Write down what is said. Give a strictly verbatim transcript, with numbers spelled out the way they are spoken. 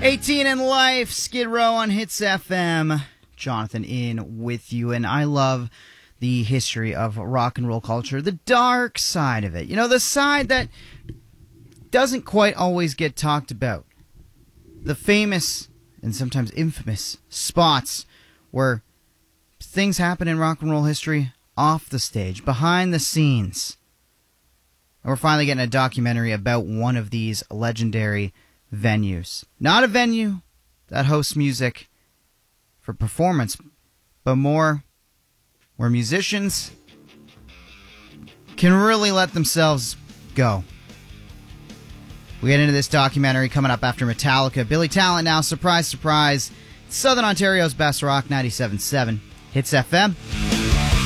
eighteen in Life, Skid Row on Hits F M. Jonathan in with you, and I love the history of rock and roll culture, the dark side of it. You know, the side that doesn't quite always get talked about. The famous and sometimes infamous spots where things happen in rock and roll history off the stage, behind the scenes. And we're finally getting a documentary about one of these legendary venues. Not a venue that hosts music for performance, but more where musicians can really let themselves go. We get into this documentary coming up after Metallica. Billy Talent now, surprise, surprise, Southern Ontario's best rock, ninety-seven point seven Hits F M.